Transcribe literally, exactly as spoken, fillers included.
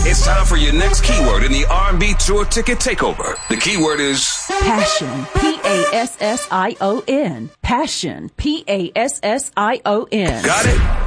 It's time for your next keyword in the R and B Tour Ticket Takeover. The keyword is passion. P A S S I O N. Passion. P A S S I O N. Got it?